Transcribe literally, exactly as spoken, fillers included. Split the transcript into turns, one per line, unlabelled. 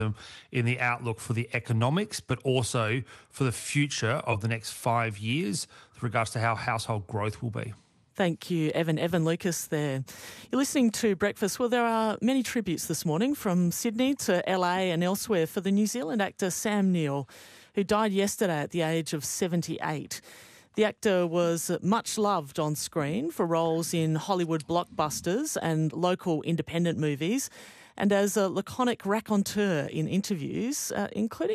in the outlook for the economics, but also for the future of the next five years with regards to how household growth will be.
Thank you, Evan. Evan Lucas there. You're listening to Breakfast. Well, there are many tributes this morning from Sydney to L A and elsewhere for the New Zealand actor Sam Neill, who died yesterday at the age of seventy-eight. The actor was much loved on screen for roles in Hollywood blockbusters and local independent movies, and as a laconic raconteur in interviews, uh, including